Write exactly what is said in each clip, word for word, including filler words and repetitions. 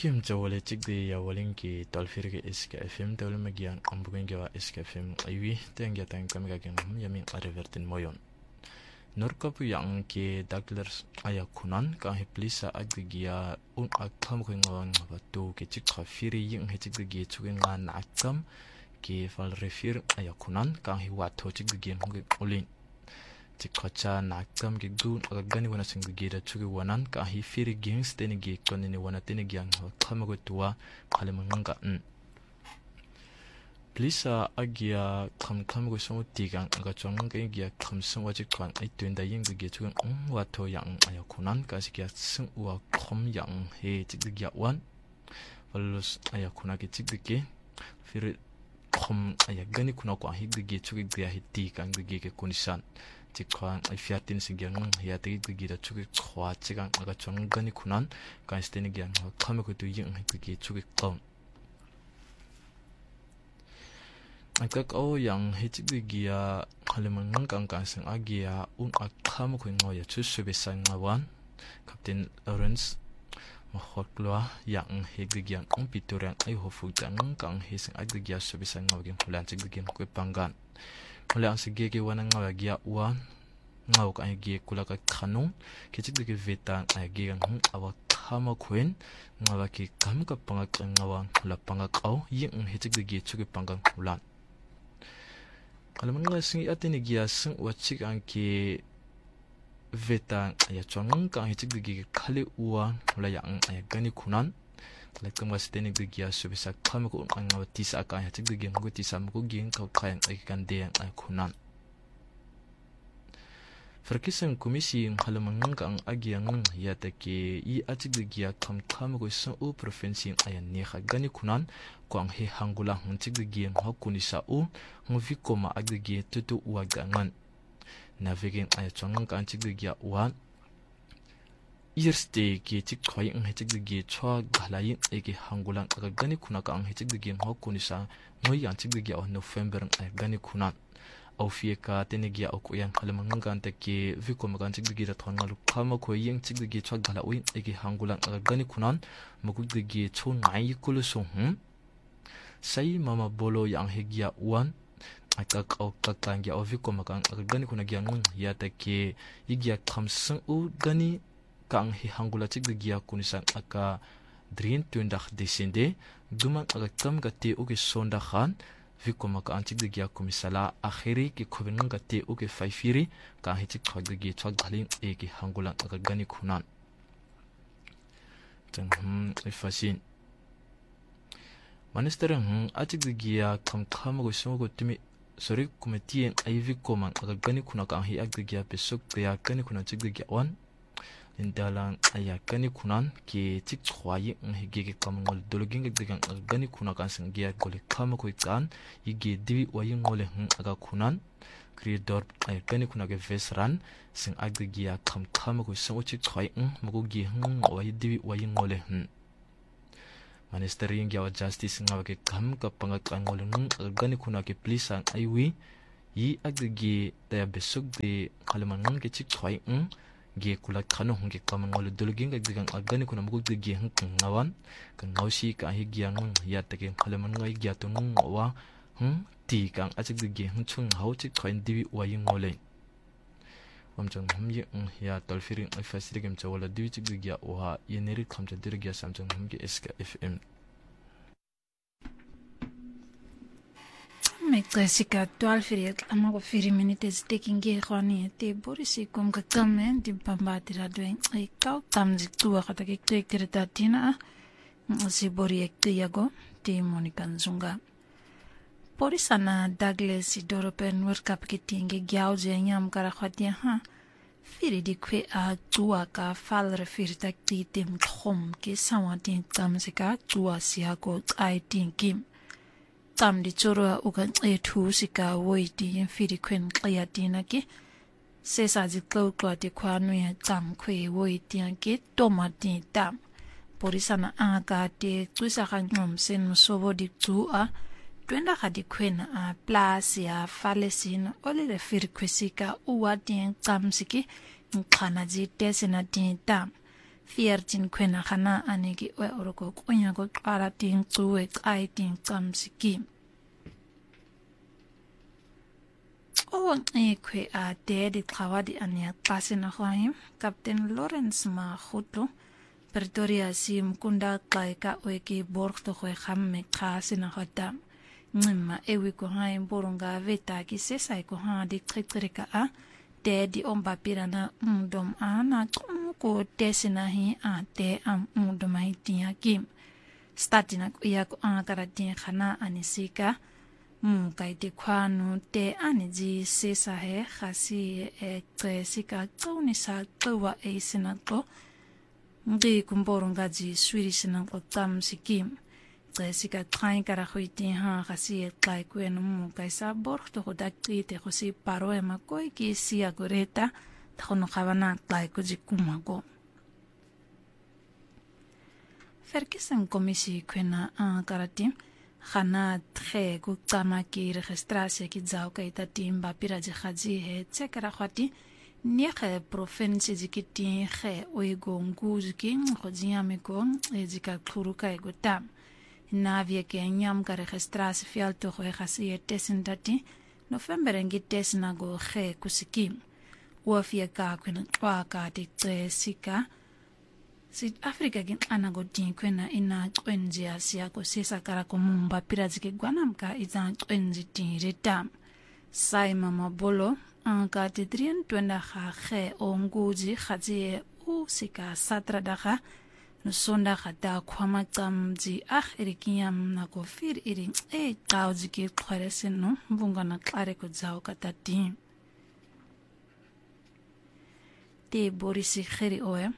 Kim Jawale Chigdi Yawalinki Dolfirge Iska F M Dawlamagian Ambugengawa Iska F M Iwi Tenga Tankamigan Yamin Arevertin Moyon Norkapu yang ke Douglas Ayakunan kan hiplisa agdigia un akam kwengawan batu ke chikha firi ying hechigdi chugenga na akam ke fal refir Ayakunan kan hiwato chigdi ngi ulin chikhacha na akam ke du agani wana singgi da chugi wanan kan hi firi gings tenigi konini wana tenigi yang khamago tuwa khalemanga n Plisa agia kam kam go so tigang aga chong ge gia kam sung wa jikwan ai twin da ying ge chugan ong wa to yang aya kunan ka sikia sung wa khom yang he chig gia wan walus aya kuna ge chig ge fir khom aya gani kuna kwa hi ge chug ge hi ti kang ge ge kunisan jikwan ai fiatin sigia ng ya te ge da chug khwa chigang aga chong gani kunan ka steni ge kham go tu ying ge chug kom Agak o yang hechigdigia halimangang kangkasang agia un akam ko ngoya chusubisang ngawan Captain Lawrence mahoklwa yang hegdigian ang pituran ay hofutang kang hisang agdigia subisang ngawagin hulan chigdigian ko panggan hulan sigege wanang ngawagia wan ngaw ka agi kulaka kanong kichigdigi vetang agi ang awa kama kwen ngawaki kam ka pangak ngawang hula pangakaw yung hechigdigi chugi panggang hulan Alam nga singi atin igia sing wachik ang ki vetang aya chong kang hichigdigi khali uwa wala yang aya gani kunan kalakam was tenig digia subisa kham ko ang tisa ka hichigdigi ngo tisa mo ging ka khayan ay kande ang kunan Farkisang komisi ng halamang ang agyang yata ke i achigdigia kam kam ko sa u provinsi ayan ni gani kunan ko ang he hangula ng chigdigia hakuni sa u ng vikoma agdigia tutu uagangan navigin ayachong kan chigdigia wan Yearste ke chikhoy ang chigdigia chwa galayin ege hangulang agani kunaka ang chigdigia hakuni sa ngoy ang chigdigia November ay gani kunan Aufika tenigia o yang halamangan ke viko magan chigdigi da thongalu khama ko yeng chigdigi chwa gala ui ege hangulang agani kunan mugudigi chon ngai kuluso hm sai mama bolo yang hegia wan akak o kakangya o viko magan agani kunagia ngung ya take igia khamsang u gani kang hi hangula chigdigi kunisan aka drin tundak desende dumang agakam gati uge sonda khan Viko maka antik digia komisala akhiri ki khobenung gati uke faifiri ka hitik khagdigi chwag dhalin eki hangulang agagani kunan tanghum ifasin Manisterang atik digia kam khamago songo timi sorry kumetien ay viko man agagani kunaka ang hi agdigia besok kaya gani kunan chigdigia wan Indalang ayakani kunan ki tik chwayi ng higige kamangol dologing agdigang agani kunakan sanggia gole kama ko ikan igi diwi waying ngole ng aga kunan creator ayakani kunage vesran sing agdigia kam kama ko sang uchi chwai ng magugi ng wayi diwi waying ngole ng Ministering yawa justice ngawage kam kapangak angol ng agani kunage please ang aywi yi agdigi daya besok di kalamangang ki tik chwai ng ge kulak khano hongge kamangol dolging agdigang agani kuna mugug ge hang ngawan kan ngausi ka higiang ya take khalaman ngai gya tung wa hm ti kang achig ge hang chung hau chi khoin diwi waying ngole omjang humye ya tolfiring ai fasidegem chawala diwi chi ge wa yeneri khamja dirgya samjang humge Iska F M Mekasika twelve firi ama ko firi minutes taking ge khani te borisi kom ka kamen di pambati ra doing ai kau tamzi tuwa kata ke tek tina si bori ek yago ti Monica Nzunga Porisana Douglas Doropen World Cup ke tinge gyao je nyam kara khatia ha firi di kwe a tuwa ka falre firi tak ti tim khom ke sawatin tamzika tuwa sia ko ai tin kim Tam di choro ugan e thu sika woi di firi kwen kaya dina ki se sa ji klo klo di kwa nu ya tam kwe woi di ki toma di tam porisana aga de tuisa kan nom sen sobo di tu a twenda ka di kwen a plus ya falesin ole le firi kwesika uwa di tam siki nkana ji tesina di tam veertien kwena khana anegi we oroko kunya go qara ting tuwe ai ting kamsiki o ekwe a dedi khawadi ania pasina khwaim Captain Lawrence ma khutlo Pretoria si mkunda klaika weki borgto khwe khamme khasina khata ngima ewi ko ha imboronga veta ki sesa ko ha districtrika a dedi omba pirana mdom ana ko tesina hi a te am mdom ai tia kim statina ya ko akara tin khana anisika mu kai te kwanu te aniji sesa he khasi e tresika tsoni sa twa e sinato ngi kumboronga ji Swedish na ko tam sikim Jessica train kara khuiti ha khasi e kai kwenu mu kai sa borto ko dakti te khosi paro e makoi ki sia goreta thono khavana kai ko jikumago Ferguson komisi kwena a karatim khana tre ku tama ki registrase ki zao kai ta timba piraji khaji he tsekara khati Nieke provincie zikiti he oigo nguziki khojia meko ezika khuruka egotam navia ke nyam ka registrasi fialto kho khasi tesindati November ngi tesna go he kusikim wafia ka kwena twa ka te sika South Africa gin anago tin kwena ina twenzi asia ko sesa kara ko mumba pirazike gwanam ka izan twenzi tin retam sai mama bolo anka te trien twenda kha khe onguji khaji u sika satra dakha no sonda khata khwama tamji ah erikiam na ko fir iri e tauji ki khwaresen no bunga na klare ko jao katati te borisi kheri oe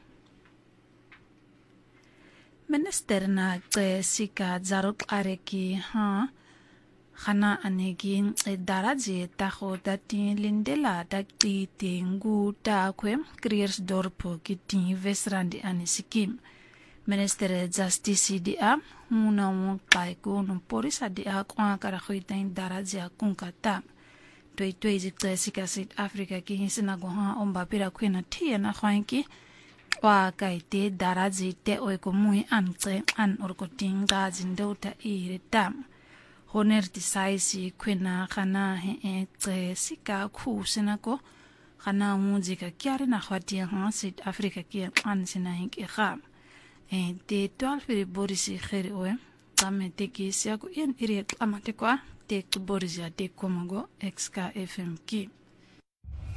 Minister na Jessica Zarok areki ha khana anegi daraje taho dati lindela dati tengu ta kwem Kreersdorp kiti Wesrand anisikim Minister Justice dia muna mo kai ko no polisa dia kwa kara khoitain daraje kunkata toi toi Jessica South Africa ki hisna go ha omba pira kwena thia na khwainki wa kai te daraji te oi ko mui an tse an or ko tinga jindota ire tam honer ti saisi kwena khana he e tse sika khu sina ko khana muzika kyare na khwati ha South Africa ki an sina hin ke kha e te twelve ri borisi khere oe tame te ki sia ko en ire amate kwa te borisi ate komago X K F M ki